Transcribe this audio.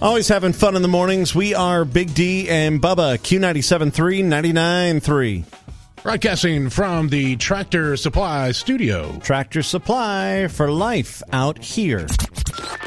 Always having fun in the mornings. We are Big D and Bubba, Q97.3, 99.3. Broadcasting from the Tractor Supply studio. Tractor Supply for life out here.